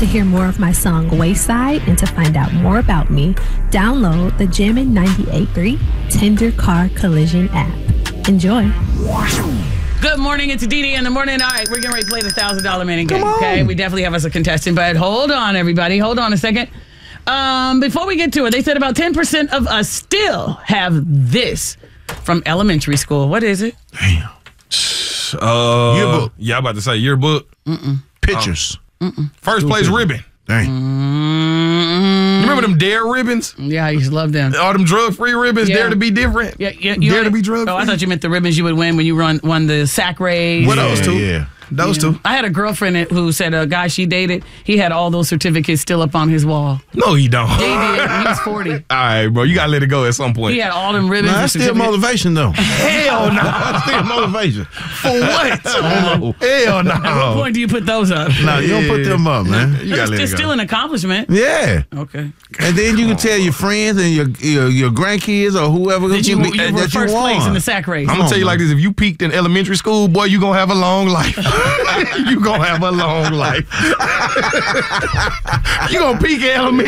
To hear more of my song Wayside and to find out more about me, download the Jammin' 98.3 Tender Car Collision app. Enjoy. Good morning. It's Dee in the morning. All right, we're getting ready to play the $1,000 minute game. Okay, we definitely have us a contestant, but hold on, everybody. Hold on a second. Before we get to it, they said about 10% of us still have this from elementary school. What is it? Damn. Yearbook. Yeah, I'm about to say yearbook. Pictures. First place ribbon. Dang. You remember them Dare ribbons? Yeah, I used to love them. All them drug-free ribbons, Yeah. Dare to be different. Yeah, Dare to be drug-free. Oh, I thought you meant the ribbons you would win when you won the sack race. What those two? Yeah. Those two. I had a girlfriend who said a guy she dated, he had all those certificates still up on his wall. No, he don't. He did. He was 40. All right, bro. You got to let it go at some point. He had all them ribbons. Nah, and that's still certificates. motivation, though. Hell no. That's still motivation. For what? Hell no. At what point do you put those up? No, you don't put them up, man. You got to let It's it still go. an accomplishment. Yeah. Okay. And then you can tell your friends and your grandkids or whoever Did you were that first you place won. in the sack race? I'm going to tell you like this. If you peaked in elementary school, boy, you going to have a long life. You going to have a long life. You going to peak in elementary